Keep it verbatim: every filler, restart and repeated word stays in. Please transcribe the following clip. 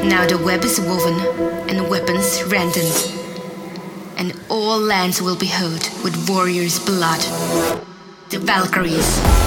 Now the web is woven and weapons rendered, and all lands will be held with warriors' blood. The Valkyries.